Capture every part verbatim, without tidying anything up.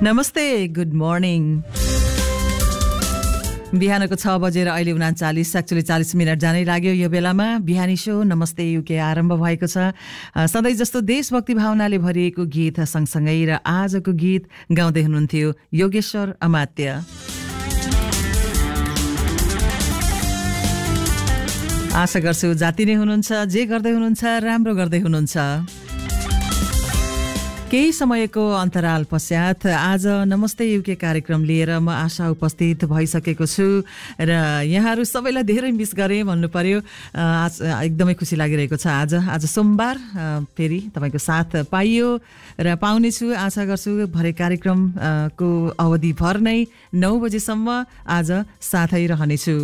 नमस्ते, good morning. बिहानको छ बजेर अहिले उनाचालिस एक्चुली चालिस मिनट जानै लाग्यो। यो बेलामा बिहानी सो नमस्ते युके आरम्भ भएको छ। सधैँ जस्तो देशभक्ति भावनाले भरिएको गीत सँगसँगै र आजको गीत गाउँदै हुनुहुन्थ्यो योगेश्वर अमात्य। आशा गर्छु जाति नै हुनुहुन्छ, जे गर्दै हुनुहुन्छ राम्रो गर्दै हुनुहुन्छ। केही समयको अन्तराल पश्चात आज नमस्ते युके कार्यक्रम लिएर म आशा उपस्थित भइसकेको छु र यहाँहरू सबैलाई धेरै मिस गरेँ भन्नु पर्यो। आज एकदमै खुसी लागिरहेको छ। आज आज सोमबार फेरि तपाईँको साथ पाइयो र पाउनेछु। आशा गर्छु भरे कार्यक्रमको अवधिभर नै नौ बजेसम्म आज साथै रहनेछु।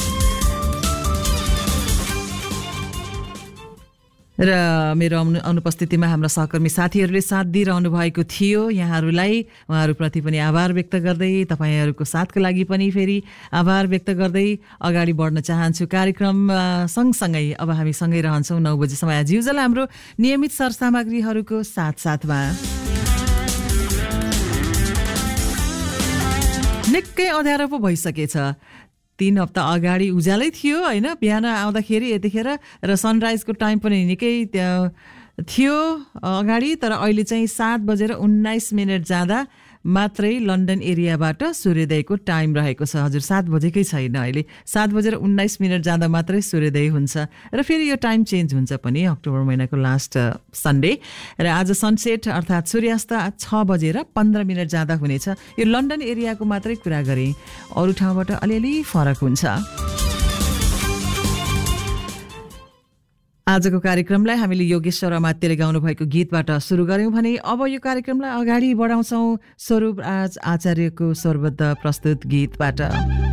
र मेरो अनुपस्थितिमा हाम्रा सहकर्मी साथीहरूले साथ दिइरहनु भएको थियो। यहाँहरूलाई उहाँहरूप्रति पनि आभार व्यक्त गर्दै, तपाईँहरूको साथको लागि पनि फेरि आभार व्यक्त गर्दै अगाडि बढ्न चाहन्छु। कार्यक्रम सँगसँगै अब हामी सँगै रहन्छौँ नौ बजीसम्म एज युजल हाम्रो नियमित सरसामग्रीहरूको साथ साथमा। निकै अँध्यारो पो भइसकेछ। तीन हप्ता अगाडि उज्यालै थियो होइन, बिहान आउँदाखेरि यतिखेर र सनराइजको टाइम पनि निकै थियो अगाडि। तर अहिले चाहिँ सात बजेर उन्नाइस मिनट जाँदा मात्रै लन्डन एरियाबाट सूर्योदयको टाइम रहेको छ। हजुर, सात बजेकै छैन, अहिले सात बजेर उन्नाइस मिनट जाँदा मात्रै सूर्योदय हुन्छ र फेरि यो टाइम चेन्ज हुन्छ पनि अक्टोबर महिनाको लास्ट सन्डे। र आज सनसेट अर्थात् सूर्यास्त छ बजेर पन्ध्र मिनट जाँदा हुनेछ। यो लन्डन एरियाको मात्रै कुरा गरेँ, अरू ठाउँबाट अलिअलि फरक हुन्छ। आजको कार्यक्रमलाई हामीले योगेश्वर अमात्यले गाउनु भएको गीतबाट सुरु गऱ्यौँ भने अब यो कार्यक्रमलाई अगाडि बढाउँछौँ स्वरूप राज आचार्यको स्वरबद्ध प्रस्तुत गीतबाट।